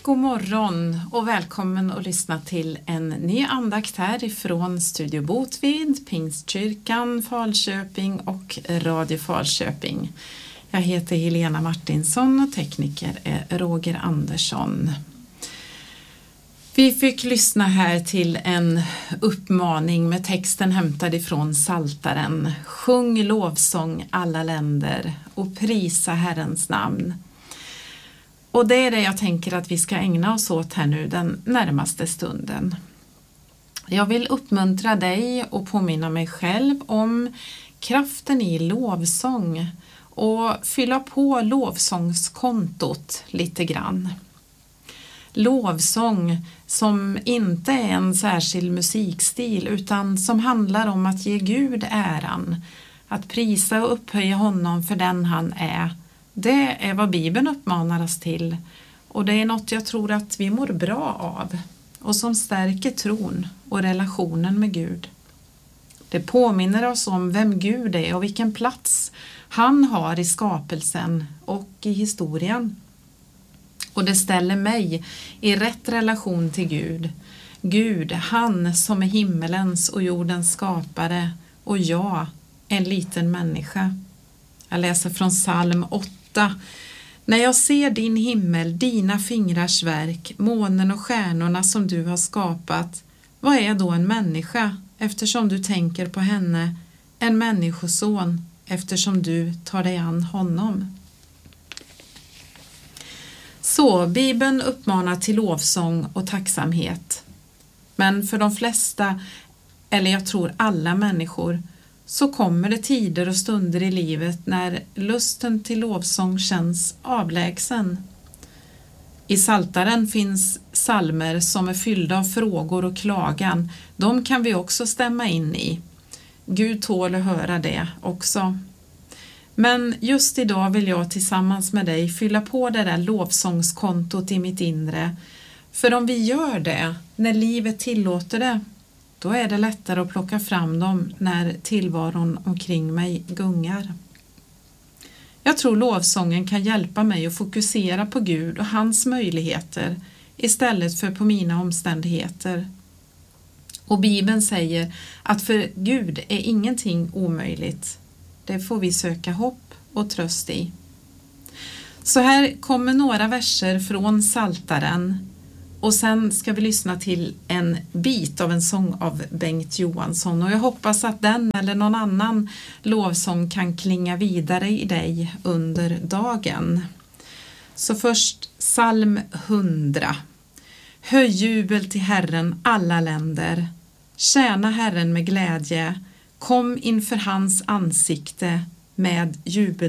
God morgon och välkommen att lyssna till en ny andakt här ifrån Studio Botvid, Pingstkyrkan, Falköping och Radio Falköping. Jag heter Helena Martinsson och tekniker är Roger Andersson. Vi fick lyssna här till en uppmaning med texten hämtad ifrån Psaltaren. Sjung lovsång alla länder och prisa Herrens namn. Och det är det jag tänker att vi ska ägna oss åt här nu den närmaste stunden. Jag vill uppmuntra dig och påminna mig själv om kraften i lovsång och fylla på lovsångskontot lite grann. Lovsång som inte är en särskild musikstil utan som handlar om att ge Gud äran, att prisa och upphöja honom för den han är. Det är vad Bibeln uppmanar oss till och det är något jag tror att vi mår bra av och som stärker tron och relationen med Gud. Det påminner oss om vem Gud är och vilken plats han har i skapelsen och i historien. Och det ställer mig i rätt relation till Gud. Gud, han som är himmelens och jordens skapare och jag, en liten människa. Jag läser från psalm 8. När jag ser din himmel, dina fingrars verk, månen och stjärnorna som du har skapat, vad är då en människa eftersom du tänker på henne, en människoson eftersom du tar dig an honom? Så Bibeln uppmanar till lovsång och tacksamhet. Men för de flesta, eller jag tror alla människor, så kommer det tider och stunder i livet när lusten till lovsång känns avlägsen. I Psaltaren finns psalmer som är fyllda av frågor och klagan. De kan vi också stämma in i. Gud tål att höra det också. Men just idag vill jag tillsammans med dig fylla på det där lovsångskontot i mitt inre. För om vi gör det när livet tillåter det, då är det lättare att plocka fram dem när tillvaron omkring mig gungar. Jag tror lovsången kan hjälpa mig att fokusera på Gud och hans möjligheter istället för på mina omständigheter. Och Bibeln säger att för Gud är ingenting omöjligt. Det får vi söka hopp och tröst i. Så här kommer några verser från Psaltaren. Och sen ska vi lyssna till en bit av en sång av Bengt Johansson. Och jag hoppas att den eller någon annan lovsång kan klinga vidare i dig under dagen. Så först psalm 100. Höj jubel till Herren alla länder. Tjäna Herren med glädje. Kom inför hans ansikte med jubel.